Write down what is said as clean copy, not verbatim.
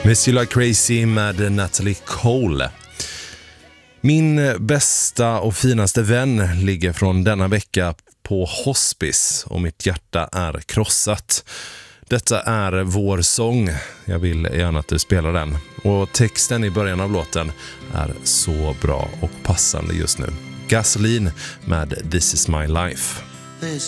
Miss You Like Crazy med Natalie Cole. Min bästa och finaste vän ligger från denna vecka på hospice och mitt hjärta är krossat. Detta är vår sång. Jag vill gärna att du spelar den. Och texten i början av låten är så bra och passande just nu. Gasoline med This Is My Life.